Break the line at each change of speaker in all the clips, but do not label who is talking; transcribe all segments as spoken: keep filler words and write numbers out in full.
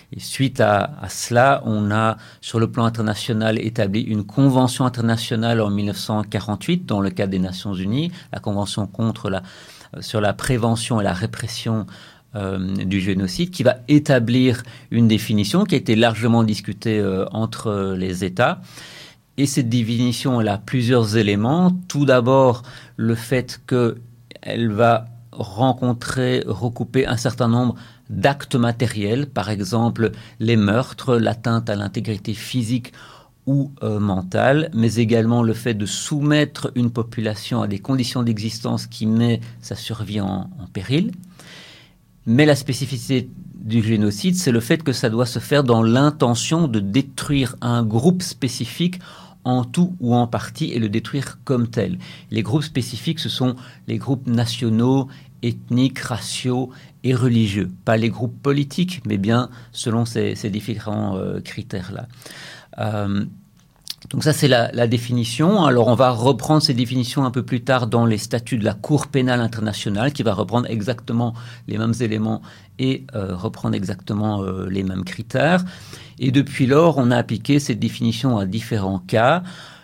Et suite à, à cela, on a, sur le plan international, établi une convention internationale en mille neuf cent quarante-huit, dans le cadre des Nations Unies, la convention contre la, sur la prévention et la répression euh, du génocide, qui va établir une définition qui a été largement discutée euh, entre les États. Et cette définition, elle a plusieurs éléments. Tout d'abord, le fait qu'elle va rencontrer, recouper un certain nombre d'actes matériels, par exemple les meurtres, l'atteinte à l'intégrité physique ou euh, mentale, mais également le fait de soumettre une population à des conditions d'existence qui met sa survie en, en péril. Mais la spécificité du génocide, c'est le fait que ça doit se faire dans l'intention de détruire un groupe spécifique en tout ou en partie et le détruire comme tel. Les groupes spécifiques, ce sont les groupes nationaux, ethniques, raciaux et religieux. Pas les groupes politiques, mais bien selon ces, ces différents euh, critères-là. Euh, donc ça, c'est la, la définition. Alors, on va reprendre ces définitions un peu plus tard dans les statuts de la Cour pénale internationale, qui va reprendre exactement les mêmes éléments et euh, reprendre exactement euh, les mêmes critères. Et depuis lors, on a appliqué cette définition à différents cas.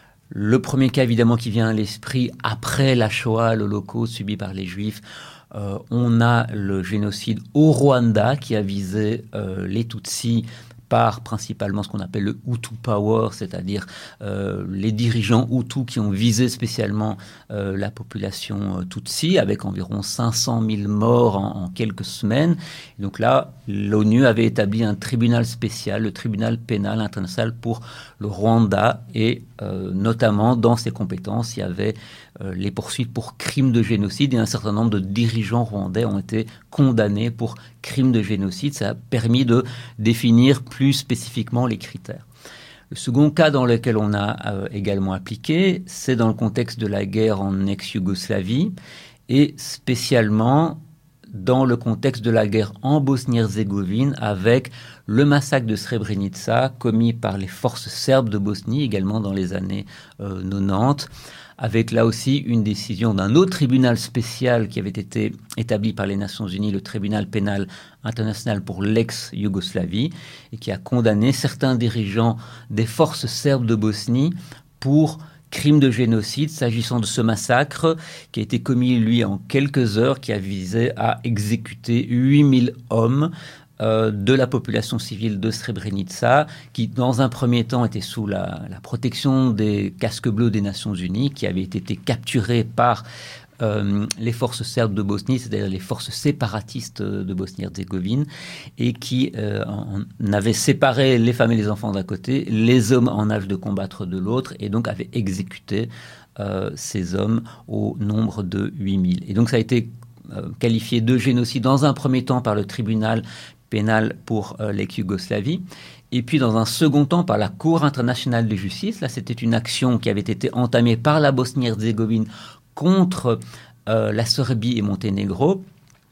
Le premier cas, évidemment, qui vient à l'esprit après la Shoah, l'Holocauste subi par les Juifs, euh, on a le génocide au Rwanda qui a visé euh, les Tutsis par principalement ce qu'on appelle le Hutu Power, c'est-à-dire euh, les dirigeants Hutus qui ont visé spécialement euh, la population euh, Tutsi, avec environ cinq cent mille morts en, en quelques semaines. Et donc là, l'ONU avait établi un tribunal spécial, le tribunal pénal international pour le Rwanda, et euh, notamment dans ses compétences, il y avait euh, les poursuites pour crimes de génocide, et un certain nombre de dirigeants rwandais ont été condamnés pour crimes de génocide. Ça a permis de définir plus spécifiquement les critères. Le second cas dans lequel on a euh, également appliqué, c'est dans le contexte de la guerre en ex-Yougoslavie, et spécialement dans le contexte de la guerre en Bosnie-Herzégovine, avec le massacre de Srebrenica commis par les forces serbes de Bosnie, également dans les années euh, quatre-vingt-dix, avec là aussi une décision d'un autre tribunal spécial qui avait été établi par les Nations Unies, le tribunal pénal international pour l'ex-Yougoslavie, et qui a condamné certains dirigeants des forces serbes de Bosnie pour crime de génocide, s'agissant de ce massacre qui a été commis, lui, en quelques heures, qui a visé à exécuter huit mille hommes euh, de la population civile de Srebrenica, qui, dans un premier temps, était sous la, la protection des casques bleus des Nations Unies, qui avaient été capturés par Euh, les forces serbes de Bosnie, c'est-à-dire les forces séparatistes de Bosnie-Herzégovine, et qui euh, en avaient séparé les femmes et les enfants d'un côté, les hommes en âge de combattre de l'autre, et donc avaient exécuté euh, ces hommes au nombre de huit mille. Et donc ça a été euh, qualifié de génocide dans un premier temps par le tribunal pénal pour euh, l'ex-Yougoslavie, et puis dans un second temps par la Cour internationale de justice. Là, c'était une action qui avait été entamée par la Bosnie-Herzégovine contre euh, la Serbie et Monténégro,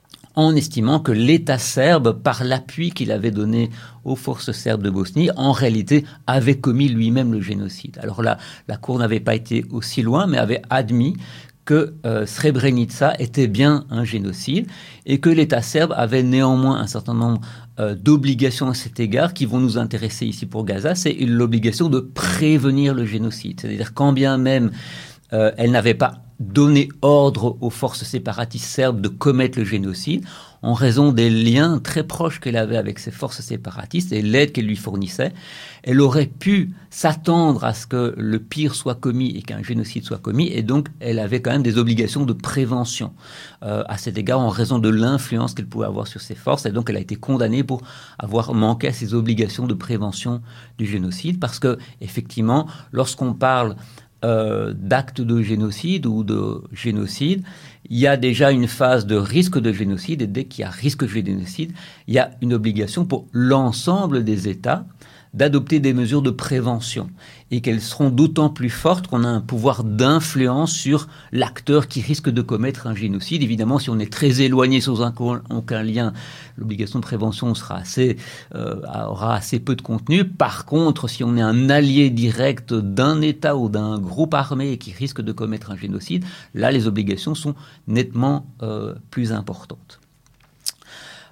en estimant que l'État serbe, par l'appui qu'il avait donné aux forces serbes de Bosnie, en réalité avait commis lui-même le génocide. Alors là, la Cour n'avait pas été aussi loin, mais avait admis que euh, Srebrenica était bien un génocide, et que l'État serbe avait néanmoins un certain nombre euh, d'obligations à cet égard qui vont nous intéresser ici pour Gaza. C'est l'obligation de prévenir le génocide. C'est-à-dire quand bien même euh, elle n'avait pas donné ordre aux forces séparatistes serbes de commettre le génocide, en raison des liens très proches qu'elle avait avec ces forces séparatistes et l'aide qu'elle lui fournissait, elle aurait pu s'attendre à ce que le pire soit commis et qu'un génocide soit commis, et donc elle avait quand même des obligations de prévention euh, à cet égard, en raison de l'influence qu'elle pouvait avoir sur ces forces, et donc elle a été condamnée pour avoir manqué à ses obligations de prévention du génocide, parce que, effectivement, lorsqu'on parle Euh, d'actes de génocide ou de génocide, il y a déjà une phase de risque de génocide, et dès qu'il y a risque de génocide, il y a une obligation pour l'ensemble des États d'adopter des mesures de prévention, et qu'elles seront d'autant plus fortes qu'on a un pouvoir d'influence sur l'acteur qui risque de commettre un génocide. Évidemment, si on est très éloigné sans aucun lien, l'obligation de prévention sera assez, euh, aura assez peu de contenu. Par contre, si on est un allié direct d'un État ou d'un groupe armé qui risque de commettre un génocide, là, les obligations sont nettement euh, plus importantes.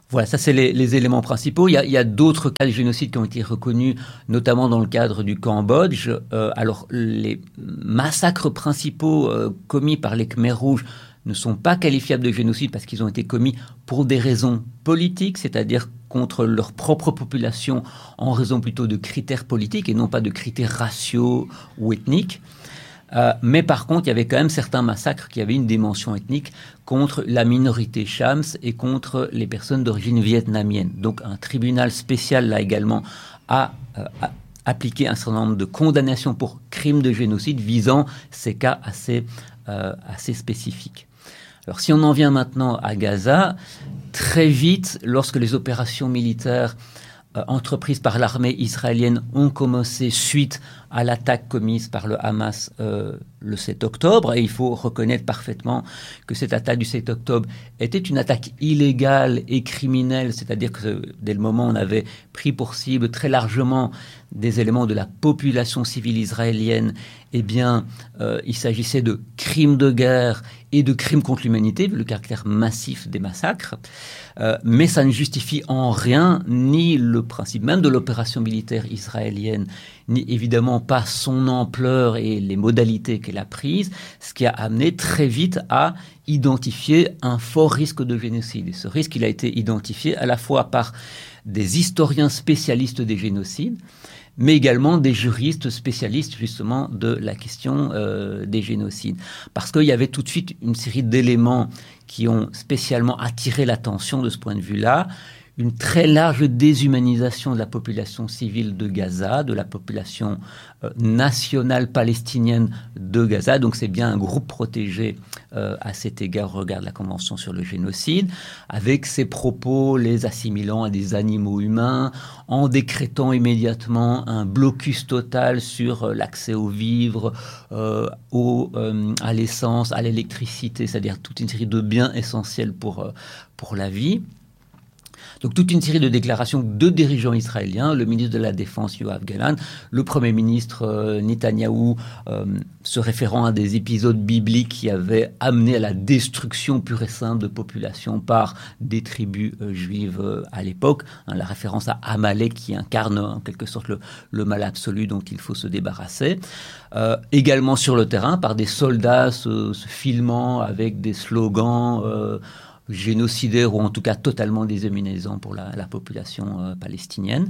Voilà, ça c'est les, les éléments principaux. Il y, a, il y a d'autres cas de génocide qui ont été reconnus, notamment dans le cadre du Cambodge. Euh, alors, les massacres principaux euh, commis par les Khmers rouges ne sont pas qualifiables de génocide parce qu'ils ont été commis pour des raisons politiques, c'est-à-dire contre leur propre population en raison plutôt de critères politiques et non pas de critères raciaux ou ethniques. Euh, mais par contre, il y avait quand même certains massacres qui avaient une dimension ethnique contre la minorité Shams et contre les personnes d'origine vietnamienne. Donc un tribunal spécial, là également, a, euh, a appliqué un certain nombre de condamnations pour crimes de génocide visant ces cas assez, euh, assez spécifiques. Alors si on en vient maintenant à Gaza, très vite, lorsque les opérations militaires euh, entreprises par l'armée israélienne ont commencé suite à l'attaque commise par le Hamas euh, le sept octobre, et il faut reconnaître parfaitement que cette attaque du sept octobre était une attaque illégale et criminelle, c'est-à-dire que dès le moment où on avait pris pour cible très largement des éléments de la population civile israélienne, eh bien, euh, il s'agissait de crimes de guerre et de crimes contre l'humanité, vu le caractère massif des massacres. Euh, mais ça ne justifie en rien ni le principe même de l'opération militaire israélienne, ni évidemment pas son ampleur et les modalités qu'elle a prises, ce qui a amené très vite à identifier un fort risque de génocide. Et ce risque, il a été identifié à la fois par des historiens spécialistes des génocides, mais également des juristes spécialistes justement de la question euh, des génocides. Parce qu'il y avait tout de suite une série d'éléments qui ont spécialement attiré l'attention de ce point de vue-là. Une très large déshumanisation de la population civile de Gaza, de la population euh, nationale palestinienne de Gaza. Donc c'est bien un groupe protégé euh, à cet égard au regard de la Convention sur le génocide, avec ses propos les assimilant à des animaux humains, en décrétant immédiatement un blocus total sur euh, l'accès aux vivres, euh, au, euh, à l'essence, à l'électricité, c'est-à-dire toute une série de biens essentiels pour, euh, pour la vie. Donc toute une série de déclarations de dirigeants israéliens, le ministre de la Défense Yoav Gallant, le Premier ministre euh, Netanyahou, euh, se référant à des épisodes bibliques qui avaient amené à la destruction pure et simple de populations par des tribus euh, juives euh, à l'époque. Hein, la référence à Amalek qui incarne en quelque sorte le, le mal absolu dont il faut se débarrasser. Euh, également sur le terrain par des soldats se, se filmant avec des slogans euh, génocidaires ou en tout cas totalement déshumanisants pour la, la population euh, palestinienne.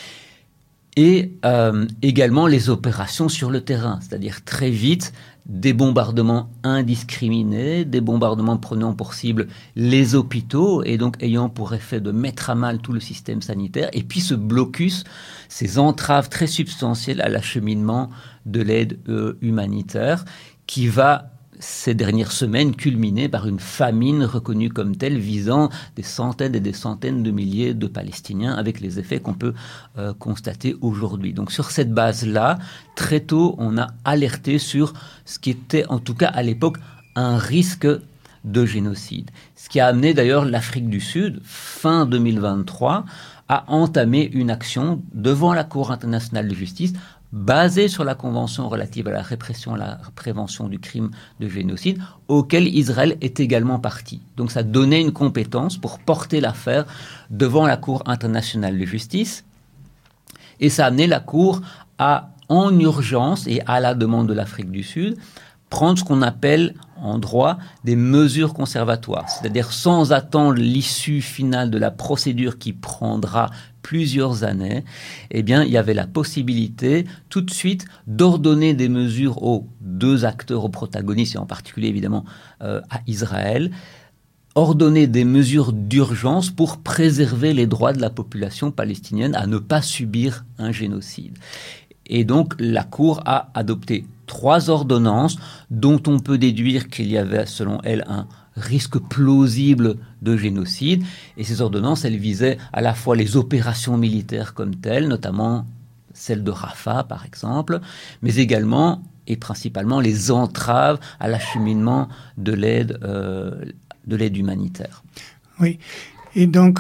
Et euh, également les opérations sur le terrain, c'est-à-dire très vite des bombardements indiscriminés, des bombardements prenant pour cible les hôpitaux et donc ayant pour effet de mettre à mal tout le système sanitaire, et puis ce blocus, ces entraves très substantielles à l'acheminement de l'aide euh, humanitaire qui va ces dernières semaines culminées par une famine reconnue comme telle visant des centaines et des centaines de milliers de Palestiniens avec les effets qu'on peut euh, constater aujourd'hui. Donc sur cette base-là, très tôt, on a alerté sur ce qui était en tout cas à l'époque un risque de génocide. Ce qui a amené d'ailleurs l'Afrique du Sud, fin deux mille vingt-trois, à entamer une action devant la Cour internationale de justice basée sur la Convention relative à la répression et à la prévention du crime de génocide, auquel Israël est également partie. Donc ça donnait une compétence pour porter l'affaire devant la Cour internationale de justice, et ça a amené la Cour à, en urgence et à la demande de l'Afrique du Sud, prendre ce qu'on appelle en droit des mesures conservatoires, c'est-à-dire sans attendre l'issue finale de la procédure qui prendra plusieurs années, eh bien, il y avait la possibilité tout de suite d'ordonner des mesures aux deux acteurs, aux protagonistes, et en particulier évidemment euh, à Israël, ordonner des mesures d'urgence pour préserver les droits de la population palestinienne à ne pas subir un génocide. Et donc, la Cour a adopté trois ordonnances dont on peut déduire qu'il y avait, selon elle, un risque plausible de génocide. Et ces ordonnances, elles visaient à la fois les opérations militaires comme telles, notamment celle de Rafah, par exemple, mais également et principalement les entraves à l'acheminement de l'aide, euh, de l'aide humanitaire.
Oui, et donc,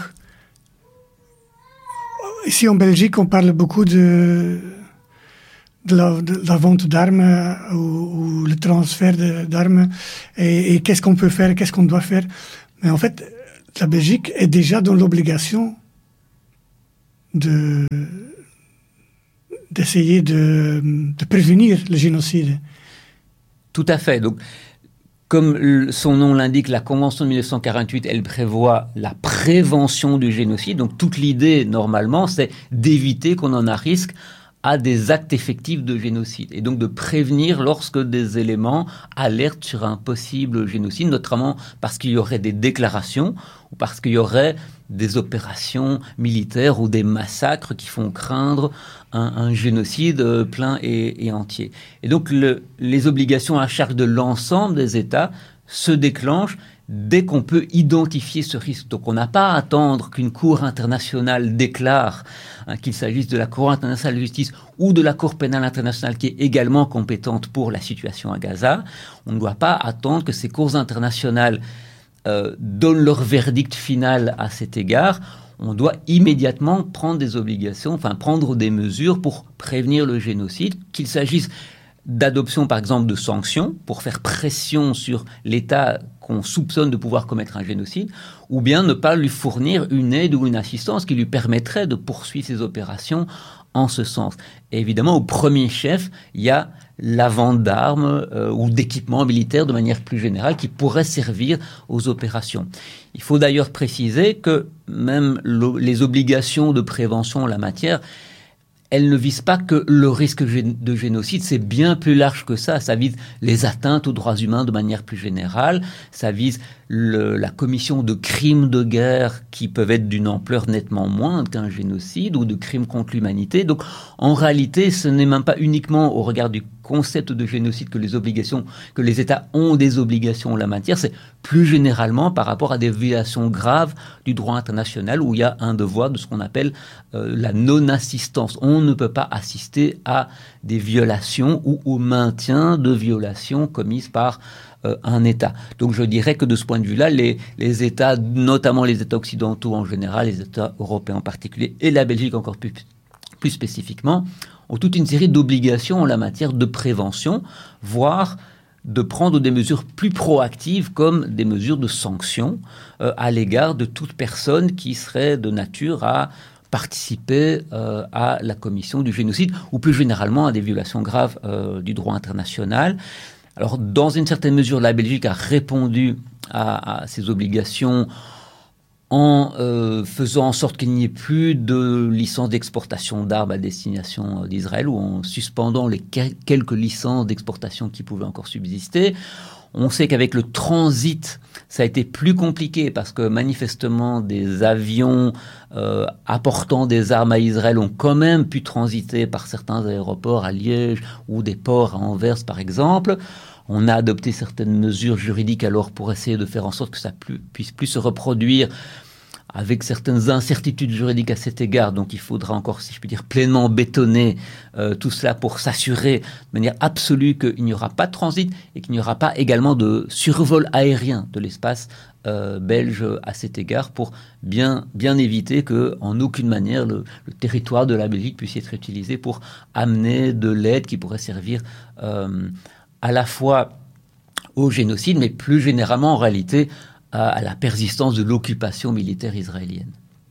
ici en Belgique, on parle beaucoup de... De la, de la vente d'armes ou, ou le transfert de, d'armes et, et qu'est-ce qu'on peut faire, qu'est-ce qu'on doit faire. Mais en fait, la Belgique est déjà dans l'obligation de, d'essayer de, de prévenir le génocide.
Tout à fait. Donc, comme son nom l'indique, la Convention de mille neuf cent quarante-huit, elle prévoit la prévention du génocide. Donc, toute l'idée, normalement, c'est d'éviter qu'on en arrive à des actes effectifs de génocide. Et donc, de prévenir lorsque des éléments alertent sur un possible génocide, notamment parce qu'il y aurait des déclarations ou parce qu'il y aurait des opérations militaires ou des massacres qui font craindre un, un génocide plein et, et entier. Et donc, le, les obligations à charge de l'ensemble des États se déclenchent dès qu'on peut identifier ce risque. Donc, on n'a pas à attendre qu'une cour internationale déclare, hein, qu'il s'agisse de la Cour internationale de justice ou de la Cour pénale internationale qui est également compétente pour la situation à Gaza. On ne doit pas attendre que ces cours internationales euh, donnent leur verdict final à cet égard. On doit immédiatement prendre des obligations, enfin prendre des mesures pour prévenir le génocide, qu'il s'agisse d'adoption, par exemple, de sanctions pour faire pression sur l'État qu'on soupçonne de pouvoir commettre un génocide, ou bien ne pas lui fournir une aide ou une assistance qui lui permettrait de poursuivre ses opérations en ce sens. Et évidemment, au premier chef, il y a la vente d'armes euh, ou d'équipements militaires de manière plus générale qui pourraient servir aux opérations. Il faut d'ailleurs préciser que même le, les obligations de prévention en la matière, elles ne visent pas que le risque de génocide, c'est bien plus large que ça. Ça vise les atteintes aux droits humains de manière plus générale, ça vise le, la commission de crimes de guerre qui peuvent être d'une ampleur nettement moindre qu'un génocide ou de crimes contre l'humanité. Donc, en réalité, ce n'est même pas uniquement au regard du concept de génocide que les obligations, que les États ont des obligations en la matière, c'est plus généralement par rapport à des violations graves du droit international où il y a un devoir de ce qu'on appelle euh, la non-assistance. On ne peut pas assister à des violations ou au maintien de violations commises par euh, un État. Donc je dirais que de ce point de vue-là, les, les États, notamment les États occidentaux en général, les États européens en particulier, et la Belgique encore plus, plus spécifiquement, ont toute une série d'obligations en la matière de prévention, voire de prendre des mesures plus proactives comme des mesures de sanction euh, à l'égard de toute personne qui serait de nature à participer euh, à la commission du génocide ou plus généralement à des violations graves euh, du droit international. Alors, dans une certaine mesure, la Belgique a répondu à, à ces obligations en euh, faisant en sorte qu'il n'y ait plus de licences d'exportation d'armes à destination d'Israël ou en suspendant les quelques licences d'exportation qui pouvaient encore subsister. On sait qu'avec le transit, ça a été plus compliqué parce que manifestement des avions euh, apportant des armes à Israël ont quand même pu transiter par certains aéroports à Liège ou des ports à Anvers par exemple. On a adopté certaines mesures juridiques alors pour essayer de faire en sorte que ça plus, puisse plus se reproduire avec certaines incertitudes juridiques à cet égard. Donc il faudra encore, si je puis dire, pleinement bétonner euh, tout cela pour s'assurer de manière absolue qu'il n'y aura pas de transit et qu'il n'y aura pas également de survol aérien de l'espace euh, belge à cet égard pour bien, bien éviter qu'en aucune manière le, le territoire de la Belgique puisse être utilisé pour amener de l'aide qui pourrait servir euh, à la fois au génocide, mais plus généralement en réalité à, à la persistance de l'occupation militaire israélienne.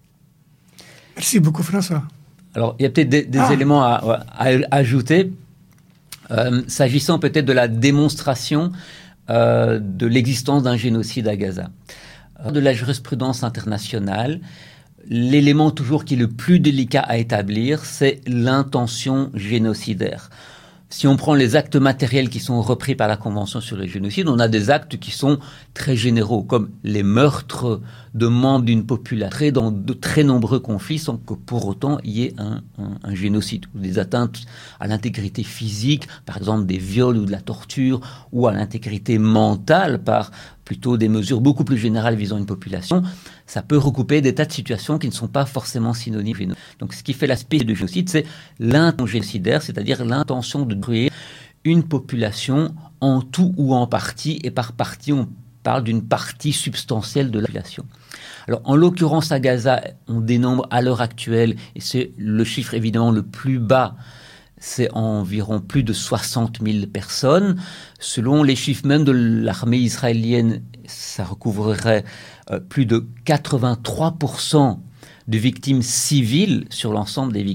Merci beaucoup François.
Alors il y a peut-être des, des ah. éléments à, à, à ajouter, euh, s'agissant peut-être de la démonstration euh, de l'existence d'un génocide à Gaza. Euh, de la jurisprudence internationale, l'élément toujours qui est le plus délicat à établir, c'est l'intention génocidaire. Si on prend les actes matériels qui sont repris par la Convention sur le génocide, on a des actes qui sont très généraux, comme les meurtres de membres d'une population dans de très nombreux conflits sans que pour autant il y ait un, un, un génocide, ou des atteintes à l'intégrité physique, par exemple des viols ou de la torture, ou à l'intégrité mentale par plutôt des mesures beaucoup plus générales visant une population. Ça peut recouper des tas de situations qui ne sont pas forcément synonymes. Donc ce qui fait l'aspect du génocide, c'est l'intention génocidaire, c'est-à-dire l'intention de détruire une population en tout ou en partie, et par partie on parle d'une partie substantielle de la population. Alors en l'occurrence à Gaza, on dénombre à l'heure actuelle, et c'est le chiffre évidemment le plus bas, c'est environ plus de soixante mille personnes. Selon les chiffres même de l'armée israélienne, ça recouvrerait euh, plus de quatre-vingt-trois pour cent de victimes civiles sur l'ensemble des victimes